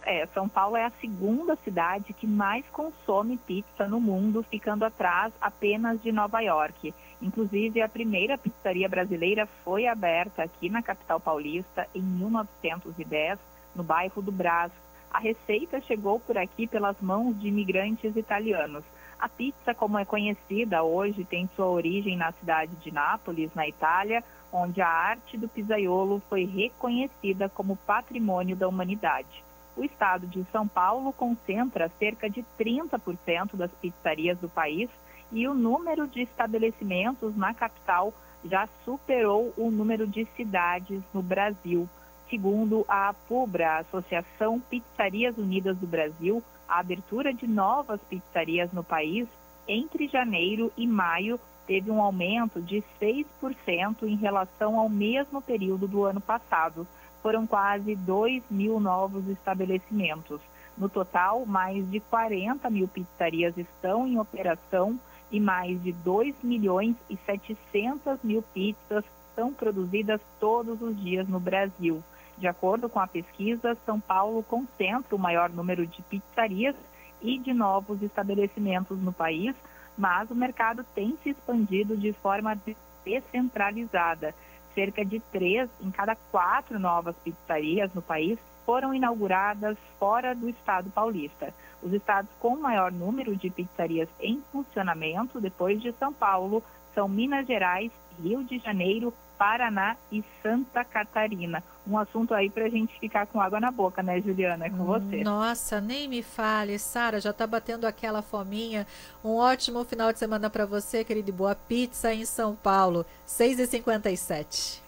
São Paulo é a segunda cidade que mais consome pizza no mundo, ficando atrás apenas de Nova York. Inclusive, a primeira pizzaria brasileira foi aberta aqui na capital paulista em 1910, no bairro do Brás. A receita chegou por aqui pelas mãos de imigrantes italianos. A pizza, como é conhecida hoje, tem sua origem na cidade de Nápoles, na Itália, onde a arte do pizzaiolo foi reconhecida como patrimônio da humanidade. O estado de São Paulo concentra cerca de 30% das pizzarias do país e o número de estabelecimentos na capital já superou o número de cidades no Brasil. Segundo a APUBRA, a Associação Pizzarias Unidas do Brasil, a abertura de novas pizzarias no país entre janeiro e maio teve um aumento de 6% em relação ao mesmo período do ano passado. Foram quase 2 mil novos estabelecimentos. No total, mais de 40 mil pizzarias estão em operação e mais de 2.700.000 pizzas são produzidas todos os dias no Brasil. De acordo com a pesquisa, São Paulo concentra o maior número de pizzarias e de novos estabelecimentos no país, mas o mercado tem se expandido de forma descentralizada. Cerca de 3 em cada 4 novas pizzarias no país foram inauguradas fora do estado paulista. Os estados com maior número de pizzarias em funcionamento, depois de São Paulo, são Minas Gerais, Rio de Janeiro, Paraná e Santa Catarina. Um assunto aí para a gente ficar com água na boca, né, Juliana? É com você. Nossa, nem me fale, Sara, já tá batendo aquela fominha. Um ótimo final de semana para você, querido. Boa pizza em São Paulo, 6h57.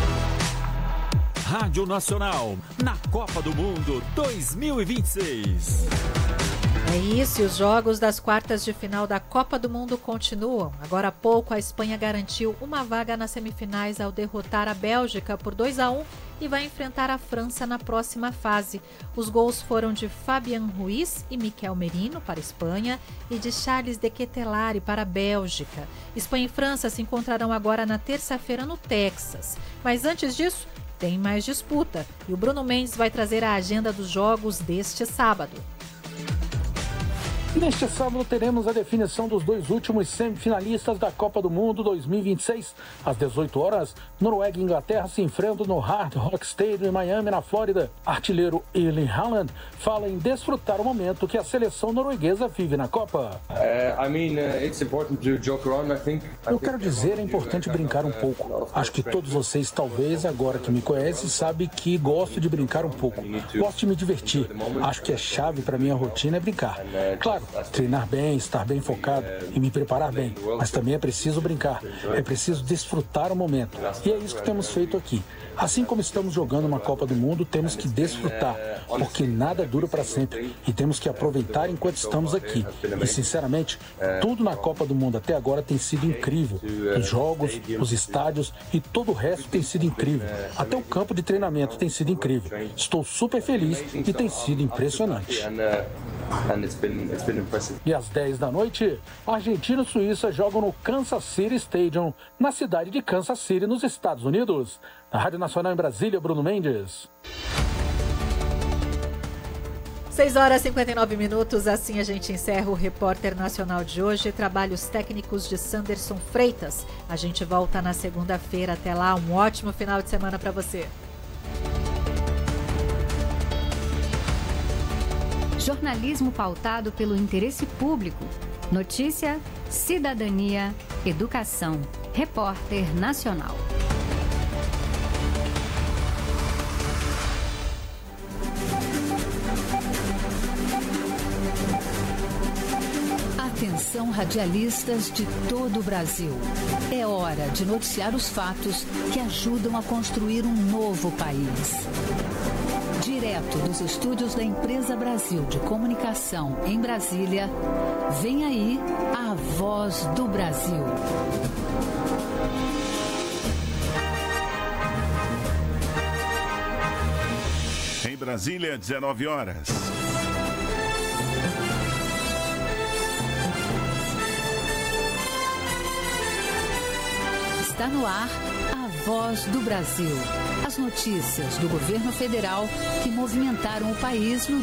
Rádio Nacional, na Copa do Mundo 2026. É isso, e os jogos das quartas de final da Copa do Mundo continuam. Agora há pouco, a Espanha garantiu uma vaga nas semifinais ao derrotar a Bélgica por 2-1 e vai enfrentar a França na próxima fase. Os gols foram de Fabián Ruiz e Miquel Merino para a Espanha e de Charles de Ketelaere para a Bélgica. Espanha e França se encontrarão agora na terça-feira no Texas. Mas antes disso, tem mais disputa e o Bruno Mendes vai trazer a agenda dos jogos deste sábado. Neste sábado teremos a definição dos 2 últimos semifinalistas da Copa do Mundo 2026. Às 18 horas, Noruega e Inglaterra se enfrentam no Hard Rock Stadium em Miami, na Flórida. Artilheiro Erling Haaland fala em desfrutar o momento que a seleção norueguesa vive na Copa. Eu quero dizer, é importante brincar um pouco. Acho que todos vocês, talvez, agora que me conhecem, sabem que gosto de brincar um pouco. Gosto de me divertir. Acho que a chave para minha rotina é brincar. Claro, treinar bem, estar bem focado e me preparar bem, mas também é preciso brincar, é preciso desfrutar o momento, e é isso que temos feito aqui. Assim como estamos jogando uma Copa do Mundo, temos que desfrutar, porque nada dura para sempre e temos que aproveitar enquanto estamos aqui. E sinceramente, tudo na Copa do Mundo até agora tem sido incrível. Os jogos, os estádios e todo o resto tem sido incrível. Até o campo de treinamento tem sido incrível. Estou super feliz e tem sido impressionante. E às 10 da noite, Argentina e Suíça jogam no Kansas City Stadium, na cidade de Kansas City, nos Estados Unidos. Na Rádio Nacional em Brasília, Bruno Mendes. 6h59, assim a gente encerra o Repórter Nacional de hoje. Trabalhos técnicos de Sanderson Freitas. A gente volta na segunda-feira. Até lá, um ótimo final de semana para você. Jornalismo pautado pelo interesse público. Notícia, cidadania, educação. Repórter Nacional. Atenção, radialistas de todo o Brasil. É hora de noticiar os fatos que ajudam a construir um novo país. Direto dos estúdios da Empresa Brasil de Comunicação, em Brasília, vem aí a Voz do Brasil. Em Brasília, 19 horas. Está no ar a Voz do Brasil. As notícias do governo federal que movimentaram o país no